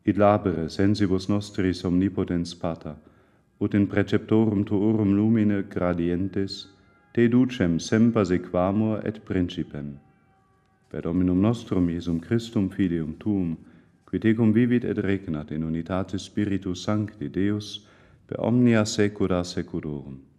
Id labere sensibus nostris omnipotens Pater, ut in preceptorum tuorum lumine gradientes, te ducem semper sequamur et principem. Per Dominum nostrum Iesum Christum Filium Tuum, qui tecum vivit et regnat in unitate Spiritus Sancti Deus, per omnia saecula saeculorum.